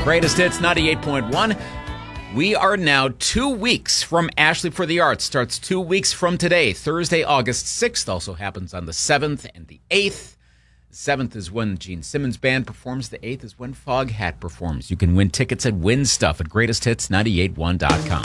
Greatest Hits 98.1. We are now 2 weeks from Ashley for the Arts. Starts 2 weeks from today, Thursday, August 6th. Also happens on the 7th and the 8th. The 7th is when Gene Simmons Band performs. The 8th is when Foghat performs. You can win tickets and win stuff at greatesthits981.com.